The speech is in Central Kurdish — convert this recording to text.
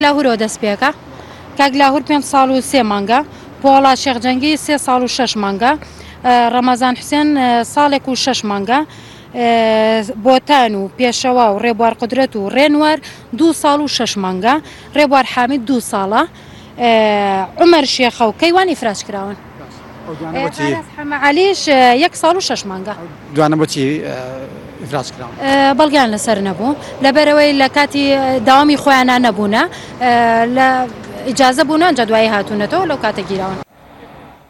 لاهور دەست پێکە کاک لاهور 5 ساڵ و 3 مانگە پۆڵا شێخجەنگی 3 ساڵ و 6 مانگە ڕەمەزان حوسێن ساڵێک و 6 مانگە بۆتان و پێشەوا و ڕێبوار قودرەت و ڕێنوەر 2 ساڵ و 6 مانگە ڕێبوار حامید 2 ساڵە عومەر شێخە و کەیوانی فراش کراون عەلیش 1 ساڵ و 6 مانگە دوانە بۆچی ئیفراج کراون بەڵگیان لەسەر نەبوو لەبەرەوەی لە کاتی داوامی خۆیانە نەبوونە لە ئیجازە بوونە ئەنجا دوایی هاتوونەتەوە لەو کاتە گیراون